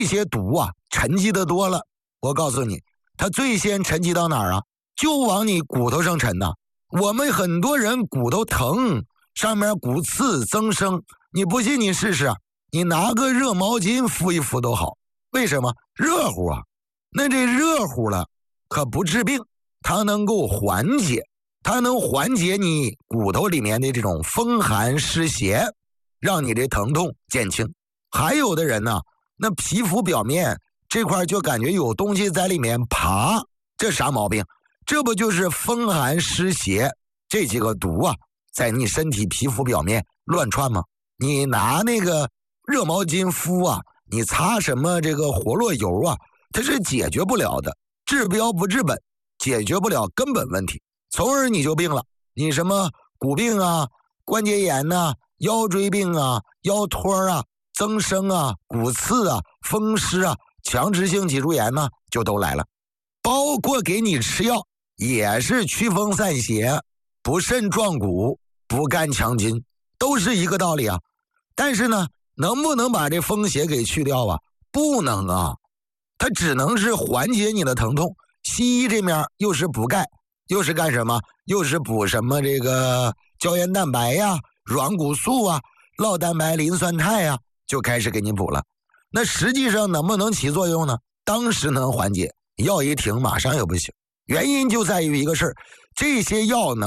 这些毒啊沉积的多了，我告诉你，它最先沉积到哪儿啊？就往你骨头上沉呐。我们很多人骨头疼，上面骨刺增生，你不信你试试啊，你拿个热毛巾敷一敷都好。为什么？热乎啊。那这热乎了可不治病，它能够缓解，它能缓解你骨头里面的这种风寒湿邪，让你的疼痛减轻。还有的人呢，那皮肤表面这块就感觉有东西在里面爬，这啥毛病？这不就是风寒湿邪这几个毒啊，在你身体皮肤表面乱窜吗？你拿那个热毛巾敷啊，你擦什么这个活络油啊，它是解决不了的，治标不治本，解决不了根本问题，从而你就病了。你什么骨病啊、关节炎啊、腰椎病啊、腰托啊、增生啊、骨刺啊、风湿啊、强直性脊柱炎呢，就都来了。包括给你吃药也是祛风散邪、补肾壮骨、补肝强筋，都是一个道理啊。但是呢，能不能把这风邪给去掉啊？不能啊，它只能是缓解你的疼痛。西医这面又是补钙，又是干什么？又是补什么这个胶原蛋白呀、软骨素啊、酪蛋白磷酸肽啊，就开始给你补了。那实际上能不能起作用呢？当时能缓解，药一停马上又不行。原因就在于一个事儿，这些药能